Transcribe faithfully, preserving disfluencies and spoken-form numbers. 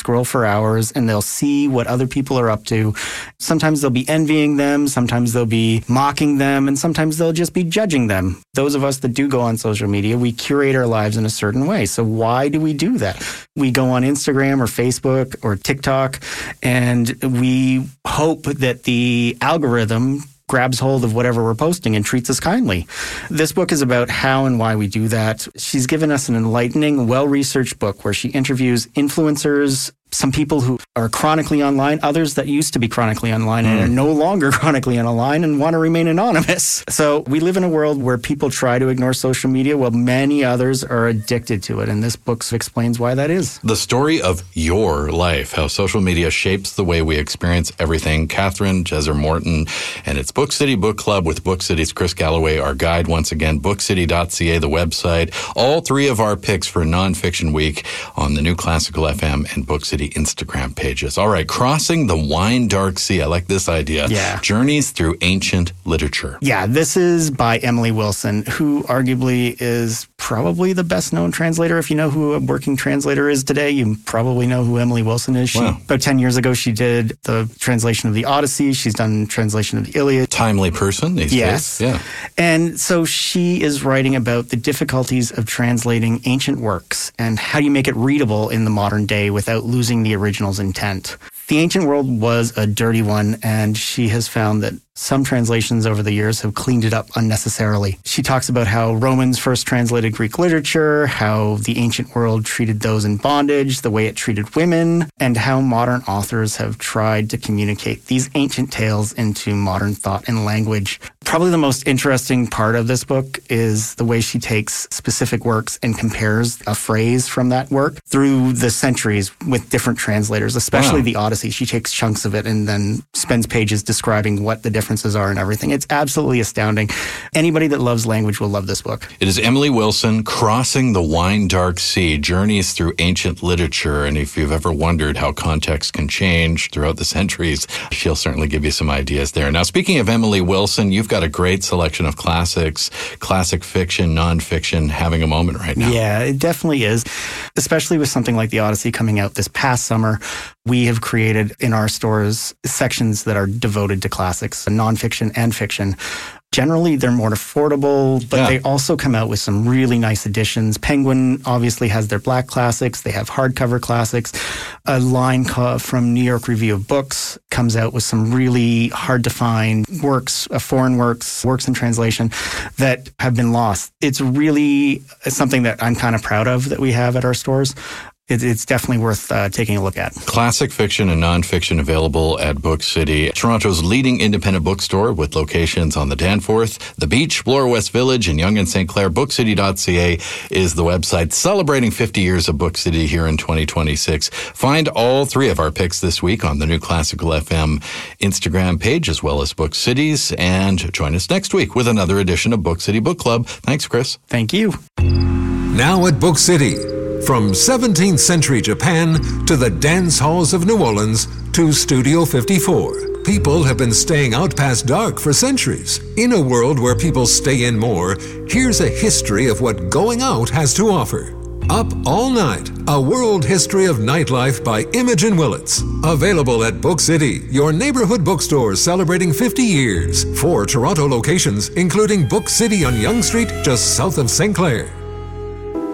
scroll for hours and they'll see what other people are up to. Sometimes they'll be envying them, sometimes they'll be mocking them, and sometimes they'll just be judging them. Those of us that do go on social media, we curate our lives in a certain way. So why do we do that? We go on Instagram or Facebook or TikTok, and we hope that the algorithm grabs hold of whatever we're posting and treats us kindly. This book is about how and why we do that. She's given us an enlightening, well-researched book where she interviews influencers, some people who are chronically online, others that used to be chronically online mm. and are no longer chronically online and want to remain anonymous. So we live in a world where people try to ignore social media while many others are addicted to it. And this book explains why that is. The story of your life, how social media shapes the way we experience everything. Catherine Jeser-Morton and it's Book City Book Club with Book City's Chris Galloway, our guide once again, book city dot c a, the website. All three of our picks for Nonfiction Week on the New Classical F M and Book City Instagram pages. All right, Crossing the Wine Dark Sea. I like this idea. Yeah. Journeys through ancient literature. Yeah, this is by Emily Wilson, who arguably is probably the best known translator. If you know who a working translator is today, you probably know who Emily Wilson is. She, wow. About ten years ago, she did the translation of the Odyssey. She's done translation of the Iliad. Timely person these yes. days. Yeah. And so she is writing about the difficulties of translating ancient works and how do you make it readable in the modern day without losing the original's intent. The ancient world was a dirty one, and she has found that some translations over the years have cleaned it up unnecessarily. She talks about how Romans first translated Greek literature, how the ancient world treated those in bondage, the way it treated women, and how modern authors have tried to communicate these ancient tales into modern thought and language. Probably the most interesting part of this book is the way she takes specific works and compares a phrase from that work through the centuries with different translators, especially wow. the Odyssey. She takes chunks of it and then spends pages describing what the difference differences are and everything. It's absolutely astounding. Anybody that loves language will love this book. It is Emily Wilson, Crossing the Wine Dark Sea, Journeys Through Ancient Literature. And if you've ever wondered how context can change throughout the centuries, she'll certainly give you some ideas there. Now, speaking of Emily Wilson, you've got a great selection of classics, classic fiction, nonfiction, having a moment right now. Yeah, it definitely is. Especially with something like the Odyssey coming out this past summer, we have created in our stores sections that are devoted to classics, nonfiction and fiction. Generally, they're more affordable, but yeah. they also come out with some really nice editions. Penguin obviously has their black classics. They have hardcover classics. A line from New York Review of Books comes out with some really hard-to-find works, uh, foreign works, works in translation that have been lost. It's really something that I'm kind of proud of that we have at our stores. It's definitely worth uh, taking a look at. Classic fiction and nonfiction available at Book City, Toronto's leading independent bookstore with locations on the Danforth, the Beach, Bloor West Village, and Yonge and Saint Clair. book city dot c a is the website, celebrating fifty years of Book City here in twenty twenty-six. Find all three of our picks this week on the New Classical F M Instagram page, as well as Book City's. And join us next week with another edition of Book City Book Club. Thanks, Chris. Thank you. Now at Book City. From seventeenth century Japan to the dance halls of New Orleans to Studio fifty-four, people have been staying out past dark for centuries. In a world where people stay in more, here's a history of what going out has to offer. Up All Night, a world history of nightlife by Imogen Willits. Available at Book City, your neighborhood bookstore celebrating fifty years. Four Toronto locations, including Book City on Yonge Street, just south of Saint Clair.